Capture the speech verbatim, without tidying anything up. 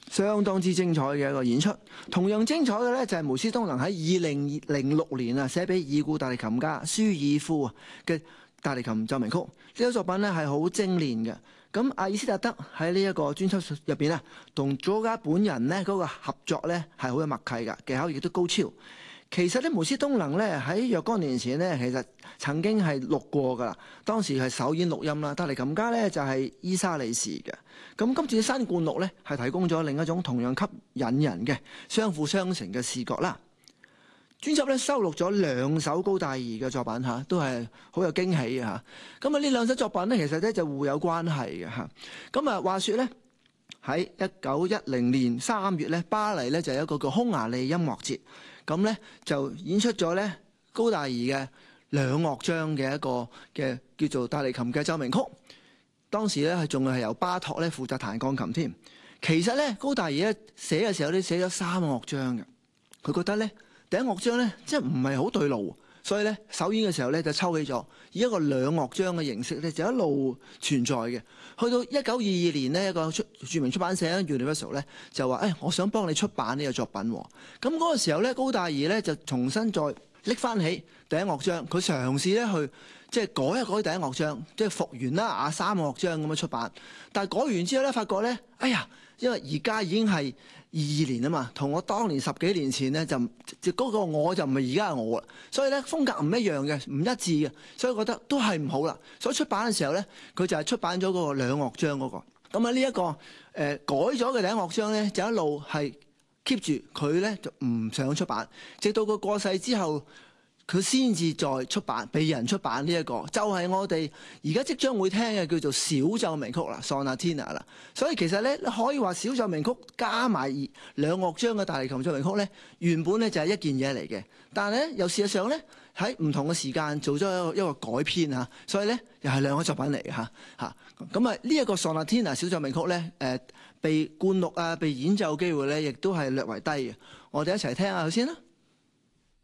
相當之精彩嘅一個演出。同樣精彩嘅咧就係毛斯東能喺二零零六年啊寫俾已故大提琴家舒爾夫啊嘅大提琴奏鳴曲。呢首作品咧係好精煉嘅。咁阿爾斯特德喺呢一個專輯入邊啊，同作曲家本人咧嗰個合作咧係好有默契㗎，技巧亦都高超。其實咧，毛斯東能咧喺若干年前咧，其實曾經係錄過㗎啦。當時係首演錄音啦，大提琴家咧就係伊莎里士嘅。咁今次嘅新灌錄咧係提供咗另一種同樣吸引人嘅相輔相成嘅視覺啦。專輯咧收錄咗兩首高大儀嘅作品嚇，都係好有驚喜嘅嚇。咁啊呢兩首作品咧其實咧就互有關係嘅嚇。咁啊話説咧喺一九一零年三月咧，巴黎咧就有一個叫匈牙利音樂節。咁咧就演出咗咧高大儀嘅兩樂章嘅一個嘅叫做大提琴嘅奏鳴曲。當時咧係仲係由巴托咧負責彈鋼琴添。其實咧高大儀咧寫嘅時候咧寫咗三個樂章嘅。佢覺得咧第一樂章咧即係唔係好對路，所以咧首演嘅時候咧就抽起咗，以一個兩樂章嘅形式咧就一路存在嘅。去到一九二二年呢，一個出著名出版社 Universal 咧就話：誒、哎，我想幫你出版呢個作品。咁嗰個時候咧，高大儀咧就重新再拎翻起第一樂章，佢嘗試咧去即係改一改第一樂章，即係復原啦啊三個樂章咁樣出版。但係改完之後咧，發覺咧，哎呀，因為而家已經係二二年啊嘛，同我當年十幾年前咧就即嗰個我就唔係而家嘅我啦，所以咧風格唔一樣嘅，唔一致嘅，所以覺得都係唔好啦。所以出版嘅時候咧，佢就係出版咗嗰個兩樂章嗰個。咁啊呢一個誒、呃、改咗嘅第一樂章咧，就一路係 keep 住佢咧就唔想出版，直到佢過世之後，佢先至再出版，被人出版呢、這、一個，就係、是、我哋而家即將會聽嘅叫做小奏鳴曲啦 ，Sonatina 啦。所以其實咧可以話小奏鳴曲加埋兩樂章嘅大提琴奏鳴曲咧，原本咧就係一件嘢嚟嘅。但係咧又事實上咧喺唔同嘅時間做咗一個一個改編嚇，所以咧又係兩個作品嚟嘅嚇嚇。咁啊呢一個 Sonatina 小奏鳴曲咧誒、呃、被灌錄啊被演奏機會咧亦都係略為低嘅。我哋一齊聽下佢先啦。